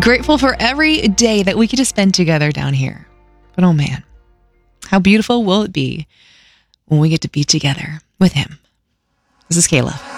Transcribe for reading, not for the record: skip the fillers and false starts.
Grateful for every day that we get to spend together down here. But oh man, how beautiful will it be when we get to be together with him? This is Kayla.